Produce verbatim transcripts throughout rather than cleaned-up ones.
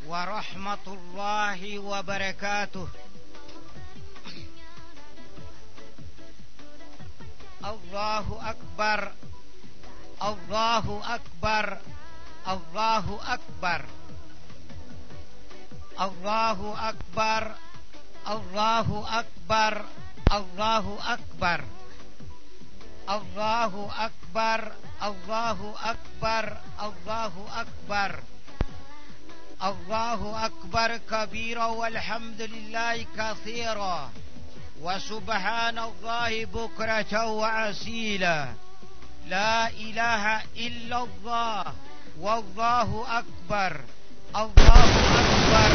warahmatullahi wabarakatuh. Allahu Akbar, Allahu Akbar, Allahu Akbar, Allahu Akbar, Allahu Akbar, Allahu Akbar, Allahu Akbar, Allahu Akbar, Allahu Akbar, Allahu Akbar kabira walhamdulillahi katsira wa subhanallahi bukratan wa asila. La ilaha illallah wallahu akbar, Allahu akbar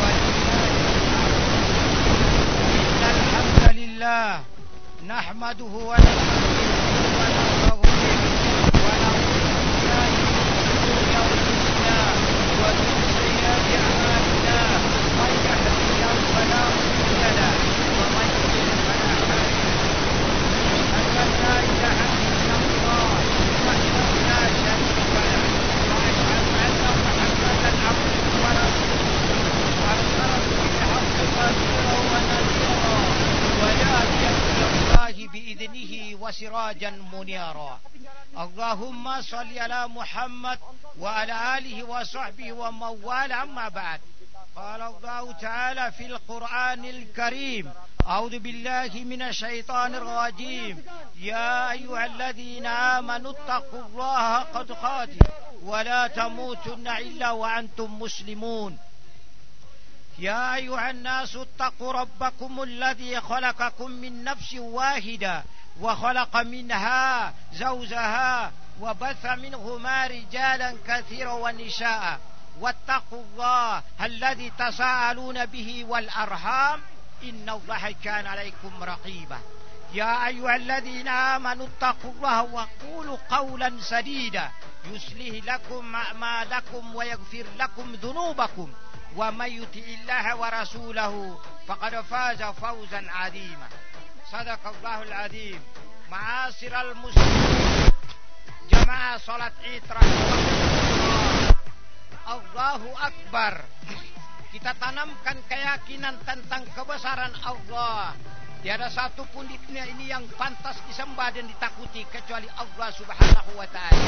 innal hamdalillah nahmaduhu wa nasta'inuhu wa nastaghfiruh wa na'udzu billahi min shururi anfusina wa min sayyiati a'malina may yahdihillahu fala mudilla lahu wa may yudlil fala hadiya lahu. La ilaha illallah wahdahu la syarika lahu wa asyhadu anna Muhammadan abduhu wa rasuluh arsalahu bil haqqi bashiran wa nadhira wa da'iyan ila Allahi bi idnihi wa sirajan munira. Allahumma salli ala Muhammad wa ala alihi wa sahbihi wa mawala amma ba'd. Qala Allah Ta'ala fil Qur'anil Karim, a'udzu billahi minasy syaithanir rajim. Ya ayyuhalladzina amanu taqullaha haqqa tuqatih wa la tamutunna illa wa antum muslimun. Ya ayyuhan nasu taqu rabbakumul ladzi khalaqakum min nafsin wahidah wa khalaqa minha zawjaha wa batha minhuma rijalan katsiran wa nisaa'a wattaqullaha alladzi tasaaluna bihi wal arham innallaha kana 'alaikum raqiba. Ya ayyuhalladzina amanu taqullaha wa qulu qawlan sadida yuslih lakum a'malakum wa yaghfir lakum dhunubakum wa may yuti'illaha wa rasulahu faqad faza fawzan 'azima. Sadaqallahul 'azim. Ma'asyiral muslimin, jamaah salat Id rahimakumullah. Allahu Akbar. Kita tanamkan keyakinan tentang kebesaran Allah. Tiada satu pun di dunia ini yang pantas disembah dan ditakuti kecuali Allah Subhanahu wa taala.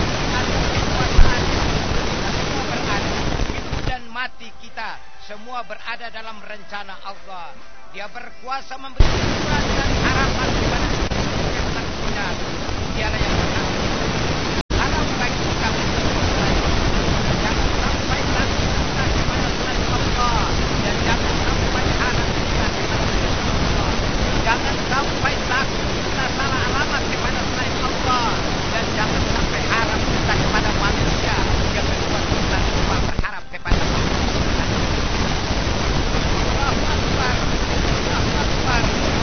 Hidup dan mati kita semua berada dalam rencana Allah. Dia berkuasa memberi hiburan dan harapan kepada yang terhina. Dialah yang berhak. Alam bagi kita jangan sampai takut kita kepada selain Allah dan jangan sampai harap kita kepada selain Allah. Jangan sampai takut kita salah alamat kepada selain Allah dan jangan sampai harap kita kepada manusia yang membuat kita semua berharap kepada Allah. Allahu Akbar. Allahu Akbar.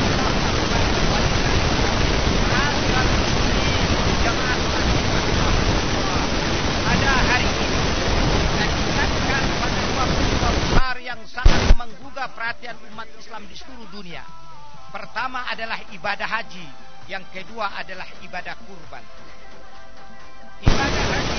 Pada hari ini kita ingatkan pada dua peristiwa besar yang sangat menggugah perhatian umat Islam di seluruh dunia. Pertama adalah ibadah haji, yang kedua adalah ibadah kurban. Ibadah haji